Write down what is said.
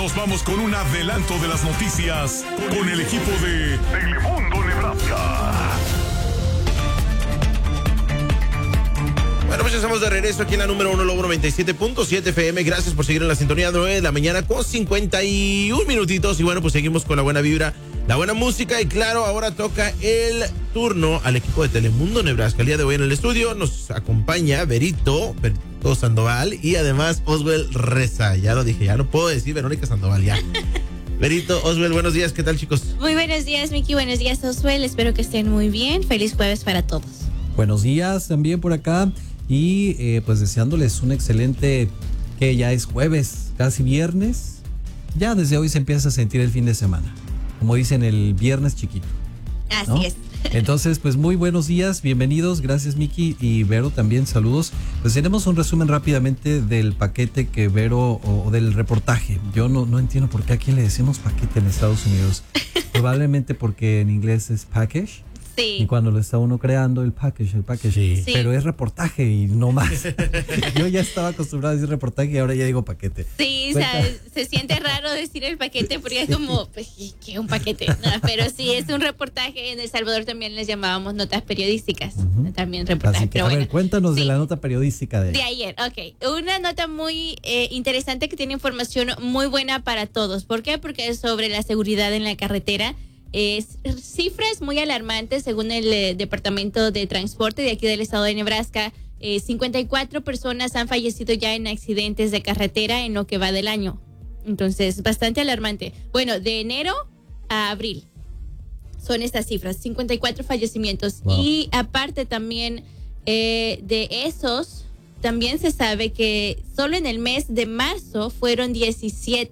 nos vamos con un adelanto de las noticias con el equipo de Telemundo Nebraska. Bueno, pues ya estamos de regreso aquí en la número 1, Lobo 97.7 FM. Gracias por seguir en la sintonía, 9 de la mañana con 51 minutitos. Y bueno, pues seguimos con la buena vibra, la buena música. Y claro, ahora toca el turno al equipo de Telemundo Nebraska. El día de hoy en el estudio nos acompaña Berito Sandoval y además Oswald Reza. Ya lo dije, ya no puedo decir Verónica Sandoval, ya. Berito, Oswald, buenos días, ¿qué tal, chicos? Muy buenos días, Miki, buenos días, Oswald. Espero que estén muy bien. Feliz jueves para todos. Buenos días también por acá. Y pues deseándoles un excelente, que ya es jueves, casi viernes. Ya desde hoy se empieza a sentir el fin de semana. Como dicen, el viernes chiquito, ¿no? Así es. Entonces, pues muy buenos días, bienvenidos. Gracias, Miki y Vero, también saludos. Pues tenemos un resumen rápidamente del paquete que Vero, o del reportaje. Yo no entiendo por qué aquí le decimos paquete en Estados Unidos. Probablemente porque en inglés es package. Sí. Y cuando lo está uno creando, el package. Sí. Pero es reportaje y no más. Yo ya estaba acostumbrado a decir reportaje y ahora ya digo paquete. Sí, o sea, se siente raro decir el paquete porque es como, pues, ¿qué un paquete? No, pero sí, es un reportaje. En El Salvador también les llamábamos notas periodísticas. También reportaje. Así que, pero a ver, bueno, cuéntanos sí, de la nota periodística de ayer. Ok, una nota muy interesante que tiene información muy buena para todos. ¿Por qué? Porque es sobre la seguridad en la carretera. Cifras muy alarmantes según el Departamento de Transporte de aquí del estado de Nebraska. 54 personas han fallecido ya en accidentes de carretera en lo que va del año. Entonces, bastante alarmante. Bueno, de enero a abril son estas cifras, 54 fallecimientos. Wow. Y aparte también de esos, también se sabe que solo en el mes de marzo fueron 17